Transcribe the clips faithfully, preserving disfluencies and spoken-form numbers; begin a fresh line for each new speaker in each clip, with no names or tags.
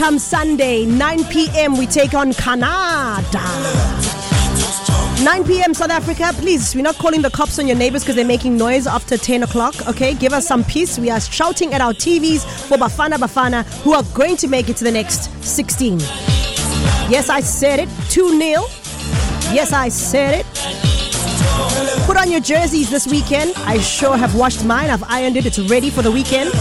Come Sunday, nine p.m. we take on Canada. nine p.m. South Africa, please, we're not calling the cops on your neighbors because they're making noise after ten o'clock, okay? Give us some peace. We are shouting at our T Vs for Bafana Bafana, who are going to make it to the next sixteen. Yes, I said it, two nil. Yes, I said it. Put on your jerseys this weekend. I sure have washed mine. I've ironed it. It's ready for the weekend.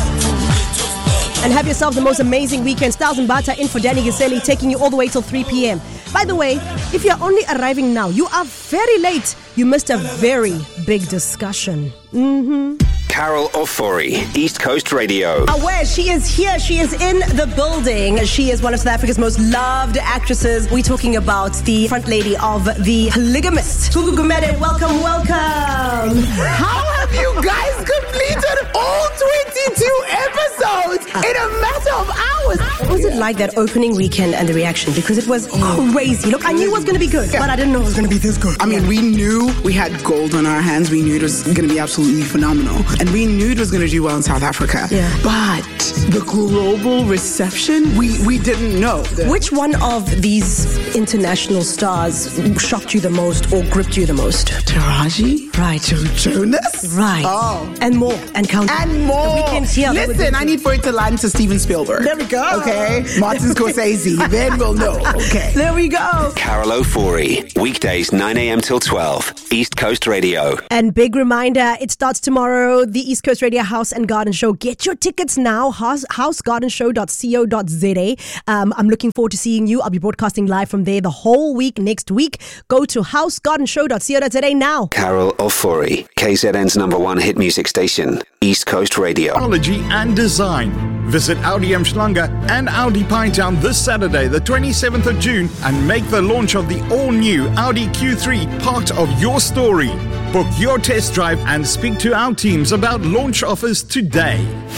And have yourself the most amazing weekend. Styles and Bata in for Danny Giseli, taking you all the way till three p.m. By the way, if you're only arriving now, you are very late. You missed a very big discussion. Mm-hmm.
Carol Ofori, East Coast Radio.
Aware, she is here. She is in the building. She is one of South Africa's most loved actresses. We're talking about the front lady of The Polygamist. Gugu Gumede, welcome, welcome.
How have you guys completed all twenty-two episodes in a matter of hours?
What was it like that opening weekend and the reaction? Because it was crazy. Look, I knew it was going to be good,
yeah.
but I didn't know it was going to be this good.
I mean, we knew we had gold on our hands. We knew it was going to be absolutely phenomenal. And we knew it was going to do well in South Africa.
Yeah.
But the global reception, we, we didn't know.
Which one of these international stars shocked you the most or gripped you the most?
Taraji?
Right.
Joe Jonas?
Right.
Oh.
And more. And count.
And more.
The weekends here.
Listen, I need for it to land to Steven Spielberg.
There we go.
Okay. Martin Scorsese. Then we'll know. Okay.
There we go.
Carol Ofori, weekdays nine a.m. till twelve, East Coast Radio.
And big reminder, it starts tomorrow, the East Coast Radio House and Garden Show. Get your tickets now, house, house garden show dot co dot za. Um, I'm looking forward to seeing you. I'll be broadcasting live from there the whole week next week. Go to house garden show dot co dot za now.
Carol Ofori, K Z N's number one hit music station, East Coast Radio.
Technology and design. Visit Audi Mhlanga and Audi Pinetown this Saturday, the twenty-seventh of June, and make the launch of the all-new Audi Q three part of your story. Book your test drive and speak to our teams about launch offers today.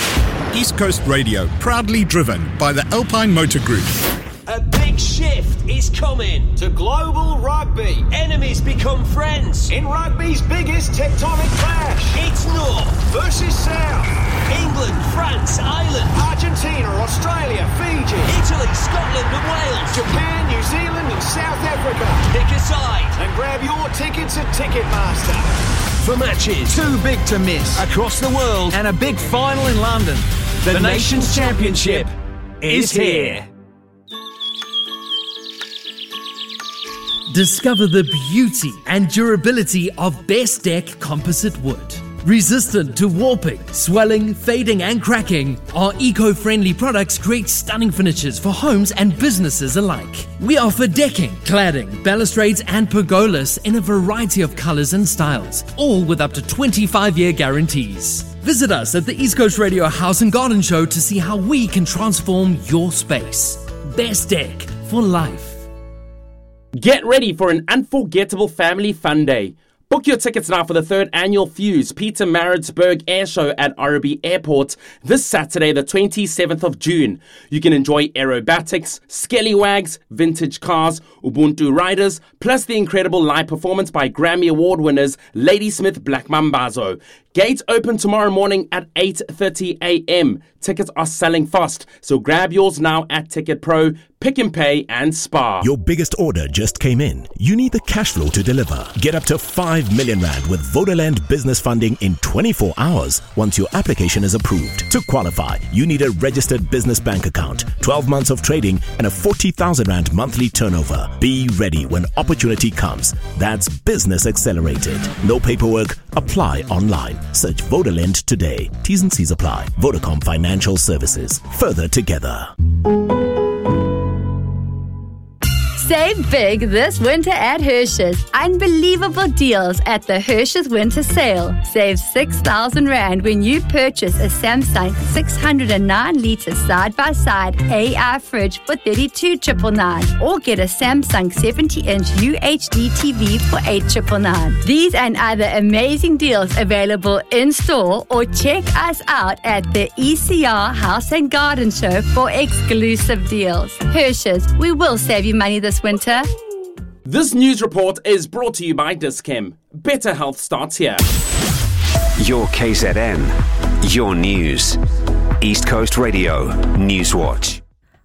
East Coast Radio, proudly driven by the Alpine Motor Group.
A big shift is coming to global rugby. Enemies become friends in rugby's biggest tectonic clash. It's North versus South. England, France, Ireland, Argentina, Australia, Fiji, Italy, Scotland and Wales, Japan, New Zealand and South Africa. Pick a side and grab your tickets at Ticketmaster. For matches
too big to miss
across the world
and a big final in London,
the, the Nations Championship is here.
Discover the beauty and durability of Best Deck composite wood. Resistant to warping, swelling, fading and cracking, our eco-friendly products create stunning finishes for homes and businesses alike. We offer decking, cladding, balustrades and pergolas in a variety of colors and styles, all with up to twenty-five year guarantees. Visit us at the East Coast Radio House and Garden Show to see how we can transform your space. Best Deck for life.
Get ready for an unforgettable family fun day. Book your tickets now for the third annual Fuse Peter Maritzburg Air Show at Arabi Airport this Saturday, the twenty-seventh of June. You can enjoy aerobatics, skellywags, vintage cars, Ubuntu riders, plus the incredible live performance by Grammy Award winners Ladysmith Black Mambazo. Gates open tomorrow morning at eight thirty a.m. Tickets are selling fast, so grab yours now at Ticket Pro, Pick and Pay and Spar.
Your biggest order just came in. You need the cash flow to deliver. Get up to five million rand with Vodaland business funding in twenty-four hours once your application is approved. To qualify, you need a registered business bank account, twelve months of trading and a forty thousand rand monthly turnover. Be ready when opportunity comes. That's Business Accelerated. No paperwork. Apply online. Search Vodaland today. T's and C's apply. Vodacom Financial Services. Further together.
Save big this winter at Hershey's. Unbelievable deals at the Hershey's Winter Sale. Save six thousand rand when you purchase a Samsung six hundred nine litre side-by-side A I fridge for thirty-two thousand nine hundred ninety-nine or get a Samsung seventy inch U H D T V for eight thousand nine hundred ninety-nine. These and other amazing deals available in store or check us out at the E C R House and Garden Show for exclusive deals. Hershey's, we will save you money this winter.
This news report is brought to you by Dis-Chem. Better health starts here.
Your K Z N, your news. East Coast Radio, Newswatch.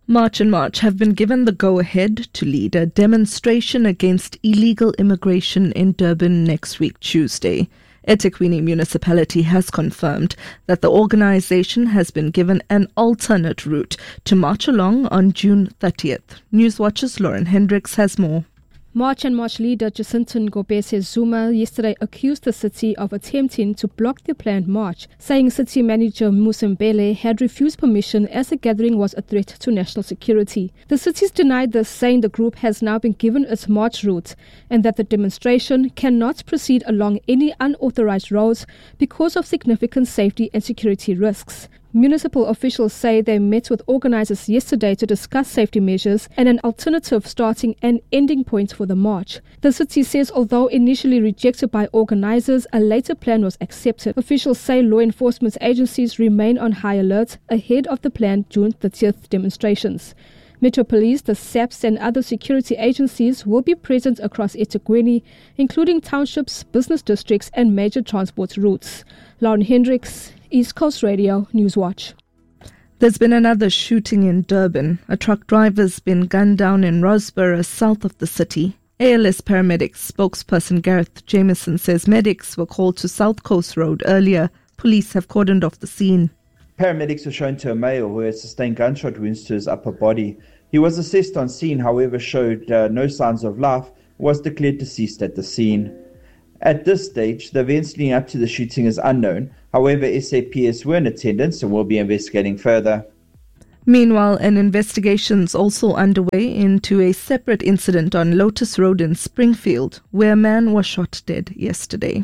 March and March have been given the go-ahead to lead a demonstration against illegal immigration in Durban next week, Tuesday. eThekwini Municipality has confirmed that the organisation has been given an alternate route to march along on June thirtieth. Newswatch's Lauren Hendricks has more.
March and March leader Jacinta Ngobese Zuma yesterday accused the city of attempting to block the planned march, saying city manager Musembele had refused permission as the gathering was a threat to national security. The cities denied this, saying the group has now been given its march route and that the demonstration cannot proceed along any unauthorized roads because of significant safety and security risks. Municipal officials say they met with organisers yesterday to discuss safety measures and an alternative starting and ending point for the march. The city says although initially rejected by organisers, a later plan was accepted. Officials say law enforcement agencies remain on high alert ahead of the planned June thirtieth demonstrations. Metro Police, the S A Ps and other security agencies will be present across eThekwini, including townships, business districts and major transport routes. Lauren Hendricks, East Coast Radio, Newswatch.
There's been another shooting in Durban. A truck driver's been gunned down in Rosborough, south of the city. A L S paramedics spokesperson Gareth Jameson says medics were called to South Coast Road earlier. Police have cordoned off the scene.
Paramedics were shown to a male who had sustained gunshot wounds to his upper body. He was assessed on scene, however showed uh, no signs of life, was declared deceased at the scene. At this stage, the events leading up to the shooting is unknown. However, S A P S were in attendance and will be investigating further.
Meanwhile, an investigation is also underway into a separate incident on Lotus Road in Springfield, where a man was shot dead yesterday.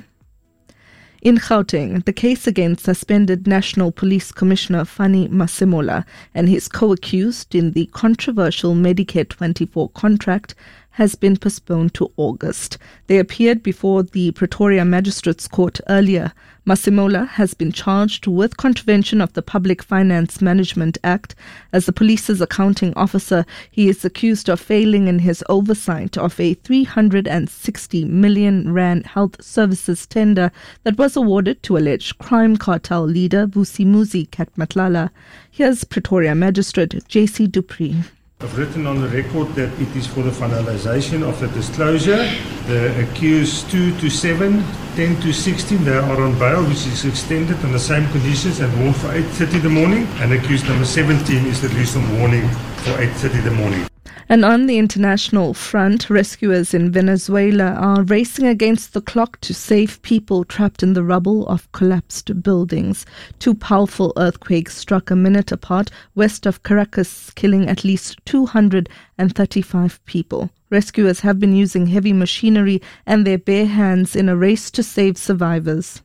In Gauteng, the case against suspended National Police Commissioner Fani Masemola and his co-accused in the controversial Medicare twenty-four contract has been postponed to August. They appeared before the Pretoria Magistrates Court earlier. Masemola has been charged with contravention of the Public Finance Management Act. As the police's accounting officer, he is accused of failing in his oversight of a three hundred sixty million rand health services tender that was awarded to alleged crime cartel leader Vusimuzi Katmatlala. Here's Pretoria Magistrate J C Dupree.
I've written on the record that it is for the finalization of the disclosure. The accused two to seven, ten to sixteen, they are on bail, which is extended on the same conditions and warned for eight thirty in the morning. And accused number seventeen is released on warning for eight thirty in the morning.
And on the international front, rescuers in Venezuela are racing against the clock to save people trapped in the rubble of collapsed buildings. Two powerful earthquakes struck a minute apart west of Caracas, killing at least two hundred thirty-five people. Rescuers have been using heavy machinery and their bare hands in a race to save survivors.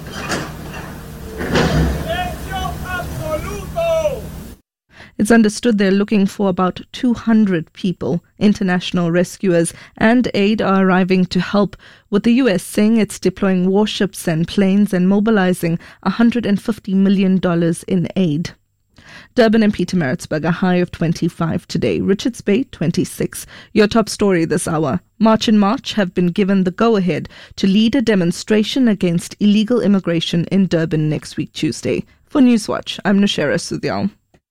It's understood they're looking for about two hundred people. International rescuers and aid are arriving to help, with the U S saying it's deploying warships and planes and mobilizing one hundred fifty million dollars in aid. Durban and Pietermaritzburg a high of twenty-five today. Richards Bay twenty-six. Your top story this hour. March and March have been given the go-ahead to lead a demonstration against illegal immigration in Durban next week Tuesday. For Newswatch, I'm Nashera Sudhyal.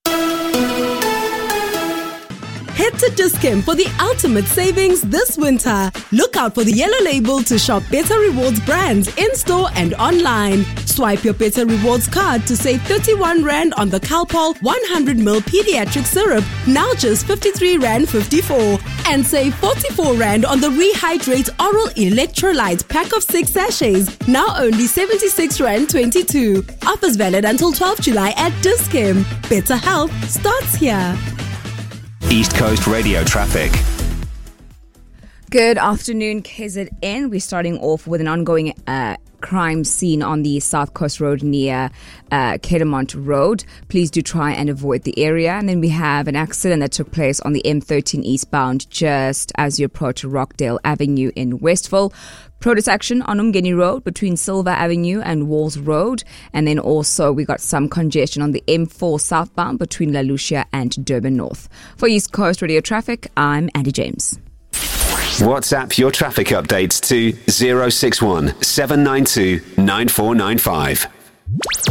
Head to Dis-Chem for the ultimate savings this winter. Look out for the yellow label to shop Better Rewards brands in-store and online. Swipe your Better Rewards card to save thirty-one rand on the Calpol one hundred milliliter pediatric syrup, now just fifty-three rand fifty-four. And save forty-four rand on the Rehydrate Oral Electrolyte pack of six sachets, now only seventy-six rand twenty-two. Offers valid until twelfth of July at Dis-Chem. Better health starts here.
East Coast Radio traffic.
Good afternoon, K Z N. We're starting off with an ongoing uh, crime scene on the South Coast Road near uh, Kedemont Road. Please do try and avoid the area. And then we have an accident that took place on the M thirteen eastbound just as you approach Rockdale Avenue in Westville. Protest action on Umgeni Road between Silver Avenue and Walls Road. And then also we got some congestion on the M four southbound between La Lucia and Durban North. For East Coast Radio Traffic, I'm Andy James.
WhatsApp your traffic updates to zero six one seven nine two nine four nine five.